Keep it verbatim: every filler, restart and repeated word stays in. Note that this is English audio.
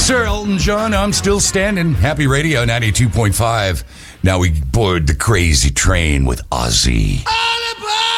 Sir Elton John, I'm still standing. Happy Radio ninety-two point five. Now we board the crazy train with Ozzy. All aboard!